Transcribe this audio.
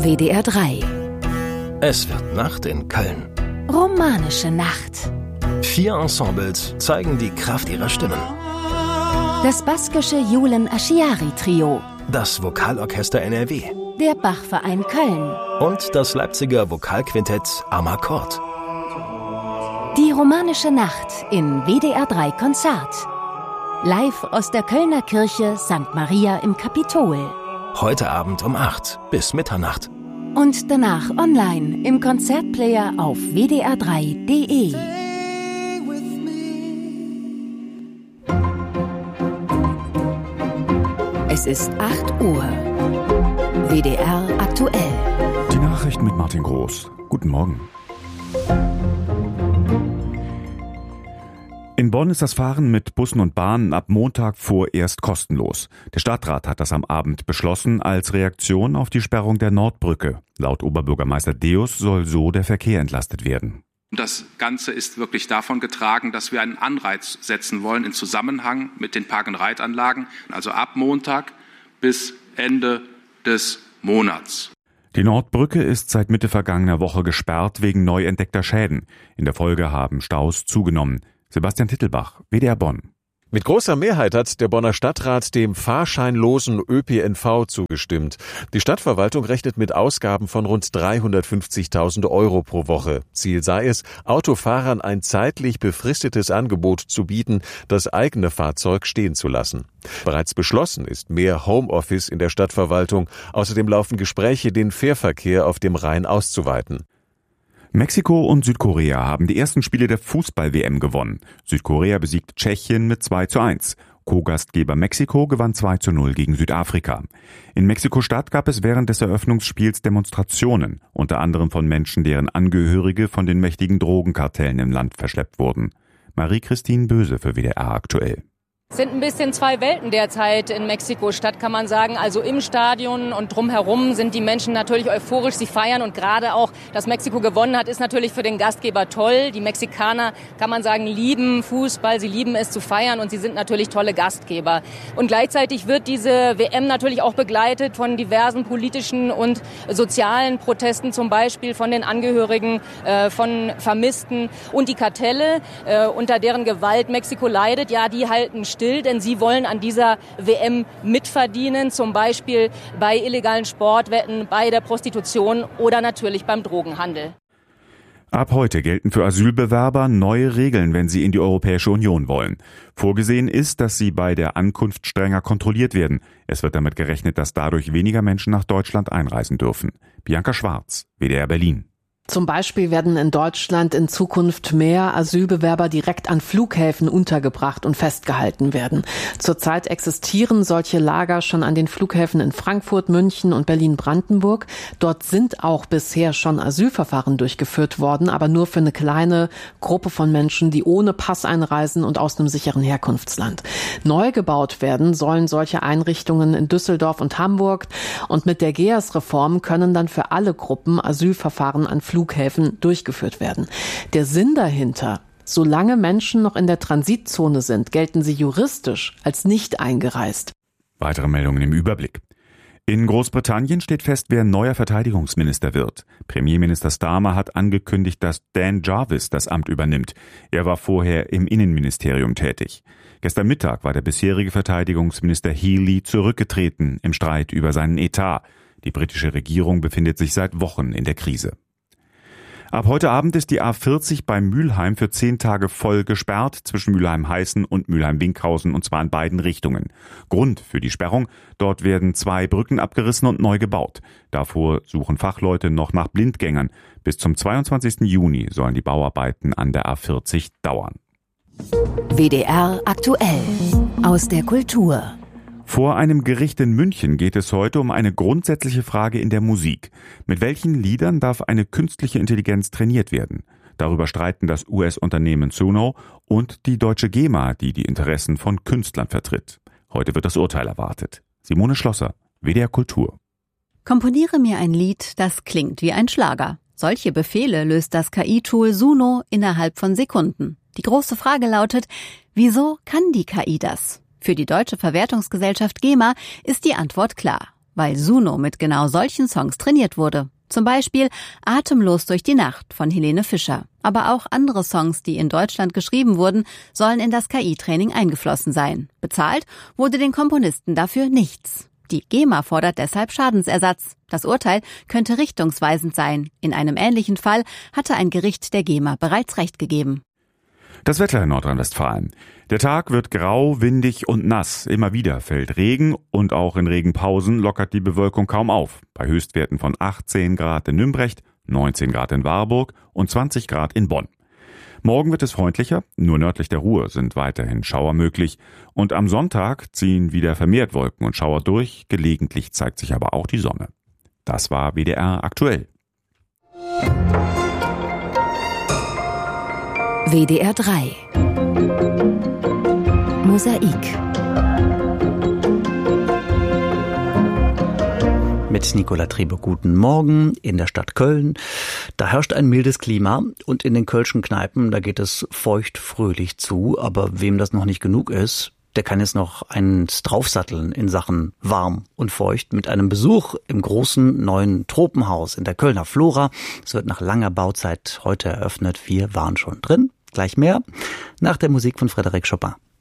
WDR 3. Es wird Nacht in Köln. Romanische Nacht. 4 Ensembles zeigen die Kraft ihrer Stimmen. Das baskische Julen Aschiari Trio. Das Vokalorchester NRW. Der Bachverein Köln. Und das Leipziger Vokalquintett Amakord. Die romanische Nacht in WDR 3 Konzert. Live aus der Kölner Kirche St. Maria im Kapitol. Heute Abend um 8 bis Mitternacht. Und danach online im Konzertplayer auf wdr3.de. Es ist 8 Uhr. WDR aktuell. Die Nachrichten mit Martin Groß. Guten Morgen. In Bonn ist das Fahren mit Bussen und Bahnen ab Montag vorerst kostenlos. Der Stadtrat hat das am Abend beschlossen als Reaktion auf die Sperrung der Nordbrücke. Laut Oberbürgermeister Deus soll so der Verkehr entlastet werden. Das Ganze ist wirklich davon getragen, dass wir einen Anreiz setzen wollen in Zusammenhang mit den Park-and-Ride-Anlagen, also ab Montag bis Ende des Monats. Die Nordbrücke ist seit Mitte vergangener Woche gesperrt wegen neu entdeckter Schäden. In der Folge haben Staus zugenommen. Sebastian Tittelbach, WDR Bonn. Mit großer Mehrheit hat der Bonner Stadtrat dem fahrscheinlosen ÖPNV zugestimmt. Die Stadtverwaltung rechnet mit Ausgaben von rund 350.000 € pro Woche. Ziel sei es, Autofahrern ein zeitlich befristetes Angebot zu bieten, das eigene Fahrzeug stehen zu lassen. Bereits beschlossen ist mehr Homeoffice in der Stadtverwaltung. Außerdem laufen Gespräche, den Fährverkehr auf dem Rhein auszuweiten. Mexiko und Südkorea haben die ersten Spiele der Fußball-WM gewonnen. Südkorea besiegt Tschechien mit 2:1. Co-Gastgeber Mexiko gewann 2:0 gegen Südafrika. In Mexiko-Stadt gab es während des Eröffnungsspiels Demonstrationen, unter anderem von Menschen, deren Angehörige von den mächtigen Drogenkartellen im Land verschleppt wurden. Marie-Christine Böse für WDR aktuell. Es sind ein bisschen zwei Welten derzeit in Mexiko-Stadt, kann man sagen. Also im Stadion und drumherum sind die Menschen natürlich euphorisch, sie feiern. Und gerade auch, dass Mexiko gewonnen hat, ist natürlich für den Gastgeber toll. Die Mexikaner, kann man sagen, lieben Fußball, sie lieben es zu feiern und sie sind natürlich tolle Gastgeber. Und gleichzeitig wird diese WM natürlich auch begleitet von diversen politischen und sozialen Protesten, zum Beispiel von den Angehörigen von Vermissten. Und die Kartelle, unter deren Gewalt Mexiko leidet, ja, die halten still, denn sie wollen an dieser WM mitverdienen, zum Beispiel bei illegalen Sportwetten, bei der Prostitution oder natürlich beim Drogenhandel. Ab heute gelten für Asylbewerber neue Regeln, wenn sie in die Europäische Union wollen. Vorgesehen ist, dass sie bei der Ankunft strenger kontrolliert werden. Es wird damit gerechnet, dass dadurch weniger Menschen nach Deutschland einreisen dürfen. Bianca Schwarz, WDR Berlin. Zum Beispiel werden in Deutschland in Zukunft mehr Asylbewerber direkt an Flughäfen untergebracht und festgehalten werden. Zurzeit existieren solche Lager schon an den Flughäfen in Frankfurt, München und Berlin-Brandenburg. Dort sind auch bisher schon Asylverfahren durchgeführt worden, aber nur für eine kleine Gruppe von Menschen, die ohne Pass einreisen und aus einem sicheren Herkunftsland. Neu gebaut werden sollen solche Einrichtungen in Düsseldorf und Hamburg. Und mit der GEAS-Reform können dann für alle Gruppen Asylverfahren an Flughäfen durchgeführt werden. Der Sinn dahinter: Solange Menschen noch in der Transitzone sind, gelten sie juristisch als nicht eingereist. Weitere Meldungen im Überblick. In Großbritannien steht fest, wer neuer Verteidigungsminister wird. Premierminister Starmer hat angekündigt, dass Dan Jarvis das Amt übernimmt. Er war vorher im Innenministerium tätig. Gestern Mittag war der bisherige Verteidigungsminister Healey zurückgetreten im Streit über seinen Etat. Die britische Regierung befindet sich seit Wochen in der Krise. Ab heute Abend ist die A40 bei Mülheim für 10 Tage voll gesperrt zwischen Mülheim-Heißen und Mülheim-Winkhausen, und zwar in beiden Richtungen. Grund für die Sperrung: dort werden 2 Brücken abgerissen und neu gebaut. Davor suchen Fachleute noch nach Blindgängern. Bis zum 22. Juni sollen die Bauarbeiten an der A40 dauern. WDR aktuell. Aus der Kultur. Vor einem Gericht in München geht es heute um eine grundsätzliche Frage in der Musik. Mit welchen Liedern darf eine künstliche Intelligenz trainiert werden? Darüber streiten das US-Unternehmen Suno und die deutsche GEMA, die die Interessen von Künstlern vertritt. Heute wird das Urteil erwartet. Simone Schlosser, WDR Kultur. Komponiere mir ein Lied, das klingt wie ein Schlager. Solche Befehle löst das KI-Tool Suno innerhalb von Sekunden. Die große Frage lautet: Wieso kann die KI das? Für die deutsche Verwertungsgesellschaft GEMA ist die Antwort klar. weil Suno mit genau solchen Songs trainiert wurde. Zum Beispiel Atemlos durch die Nacht von Helene Fischer. Aber auch andere Songs, die in Deutschland geschrieben wurden, sollen in das KI-Training eingeflossen sein. Bezahlt wurde den Komponisten dafür nichts. Die GEMA fordert deshalb Schadensersatz. Das Urteil könnte richtungsweisend sein. In einem ähnlichen Fall hatte ein Gericht der GEMA bereits Recht gegeben. Das Wetter in Nordrhein-Westfalen. Der Tag wird grau, windig und nass. Immer wieder fällt Regen und auch in Regenpausen lockert die Bewölkung kaum auf. Bei Höchstwerten von 18 Grad in Nümbrecht, 19 Grad in Warburg und 20 Grad in Bonn. Morgen wird es freundlicher, nur nördlich der Ruhr sind weiterhin Schauer möglich. Und am Sonntag ziehen wieder vermehrt Wolken und Schauer durch. Gelegentlich zeigt sich aber auch die Sonne. Das war WDR aktuell. WDR 3 Mosaik Mit Nicola Trebe, guten Morgen in der Stadt Köln. Da herrscht ein mildes Klima und in den kölschen Kneipen, da geht es feucht fröhlich zu. Aber wem das noch nicht genug ist, der kann jetzt noch eins draufsatteln in Sachen warm und feucht mit einem Besuch im großen neuen Tropenhaus in der Kölner Flora. Es wird nach langer Bauzeit heute eröffnet. Wir waren schon drin. Gleich mehr nach der Musik von Frédéric Chopin.